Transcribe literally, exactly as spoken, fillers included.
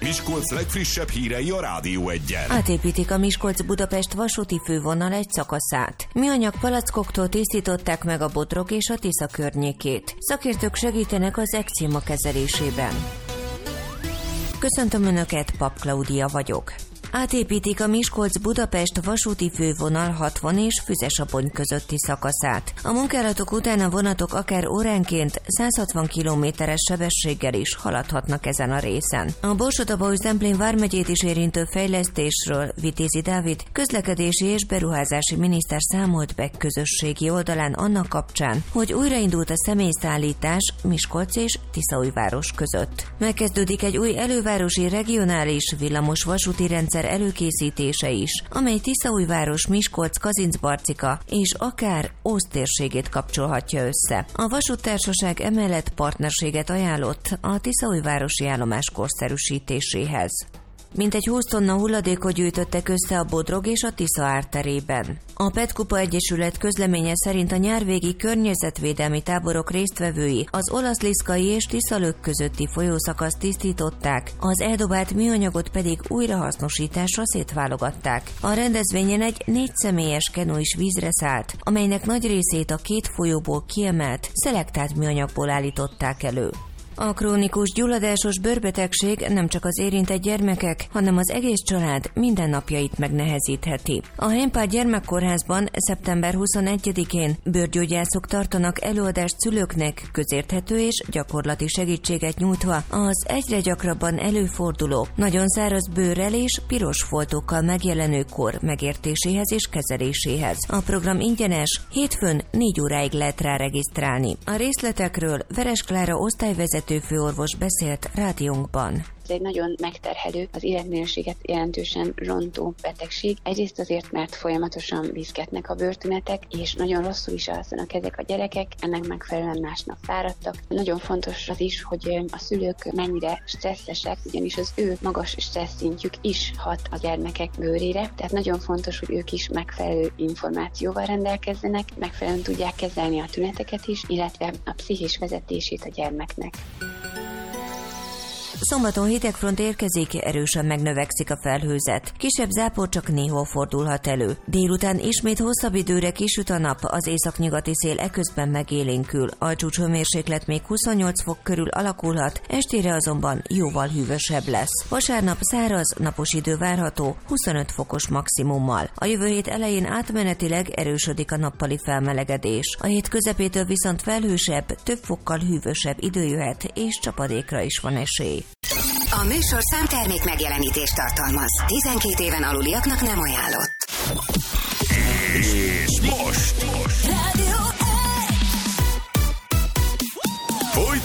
Miskolc legfrissebb hírei a Rádió Egyen. Átépítik a Miskolc-Budapest vasúti fővonal egy szakaszát. Műanyag palackoktól tisztították meg a Bodrog és a Tisza környékét. Szakértők segítenek az ekcéma kezelésében. Köszöntöm Önöket, Pap Klaudia vagyok. Átépítik a Miskolc-Budapest vasúti fővonal hatvan és Füzesabony közötti szakaszát. A munkálatok után a vonatok akár óránként száz hatvan kilométeres sebességgel is haladhatnak ezen a részen. A Borsod-Abaúj-Zemplén vármegyét is érintő fejlesztésről Vitézi Dávid közlekedési és beruházási miniszter számolt be közösségi oldalán annak kapcsán, hogy újraindult a személyszállítás Miskolc és Tiszaújváros között. Megkezdődik egy új elővárosi regionális villamos vasúti rendszer előkészítése is, amely Tiszaújváros, Miskolc, Kazincbarcika és akár Ózd térségét kapcsolhatja össze. A vasúttársaság emellett partnerséget ajánlott a Tiszaújvárosi állomás korszerűsítéséhez. Mintegy húsz tonna hulladékot gyűjtöttek össze a Bodrog és a Tisza árterében. A Petkupa Egyesület közleménye szerint a nyárvégi környezetvédelmi táborok résztvevői az Olaszliszkai és Tiszalök közötti folyószakaszt tisztították, az eldobált műanyagot pedig újrahasznosításra szétválogatták. A rendezvényen egy négy személyes kenu is vízre szállt, amelynek nagy részét a két folyóból kiemelt, szelektált műanyagból állították elő. A krónikus gyulladásos bőrbetegség nem csak az érintett gyermekek, hanem az egész család mindennapjait megnehezítheti. A Heimpál gyermekkórházban szeptember huszonegyedikén bőrgyógyászok tartanak előadást szülőknek, közérthető és gyakorlati segítséget nyújtva az egyre gyakrabban előforduló, nagyon száraz bőrrel és piros foltokkal megjelenő kór megértéséhez és kezeléséhez. A program ingyenes, hétfőn négy óráig lehet rá regisztrálni. A részletekről Veres Klára osztályvezető főorvos beszélt rádiónkban. Ez egy nagyon megterhelő, az életminőséget jelentősen rontó betegség. Egyrészt azért, mert folyamatosan viszketnek a bőrtünetek, és nagyon rosszul is alszanak ezek a gyerekek, ennek megfelelően másnap fáradtak. Nagyon fontos az is, hogy a szülők mennyire stresszesek, ugyanis az ő magas stressz szintjük is hat a gyermekek bőrére, tehát nagyon fontos, hogy ők is megfelelő információval rendelkezzenek, megfelelően tudják kezelni a tüneteket is, illetve a pszichés vezetését a gyermeknek. Szombaton hidegfront érkezik, erősen megnövekszik a felhőzet. Kisebb zápor csak néhol fordulhat elő. Délután ismét hosszabb időre kisüt a nap, az északnyugati szél eközben megélénkül. A csúcshőmérséklet még huszonnyolc fok körül alakulhat, estére azonban jóval hűvösebb lesz. Vasárnap száraz, napos idő várható, huszonöt fokos maximummal. A jövő hét elején átmenetileg erősödik a nappali felmelegedés. A hét közepétől viszont felhősebb, több fokkal hűvösebb idő jöhet, és csapadékra is van esély. A műsor számtermék megjelenítést tartalmaz. tizenkét éven aluliaknak nem ajánlott. És most! most.